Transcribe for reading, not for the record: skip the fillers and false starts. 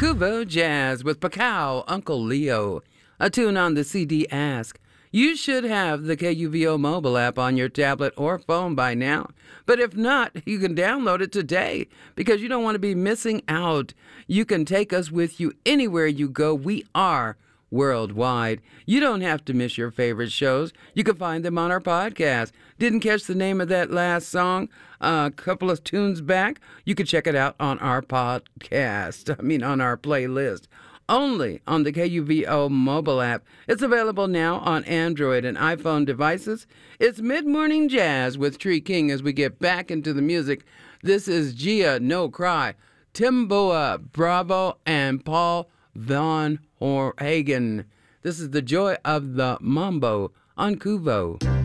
Kuvo Jazz with Pacao, Uncle Leo. A tune on the CD Ask. You should have the KUVO mobile app on your tablet or phone by now. But if not, you can download it today because you don't want to be missing out. You can take us with you anywhere you go. We are worldwide. You don't have to miss your favorite shows. You can find them on our podcast. Didn't catch the name of that last song a couple of tunes back? You can check it out on our podcast. On our playlist. Only on the KUVO mobile app. It's available now on Android and iPhone devices. It's Mid-Morning Jazz with Tree King as we get back into the music. This is Gia No Cry, Timboa Bravo, and Paul Van Hagen. This is the joy of the mambo on Kuvo.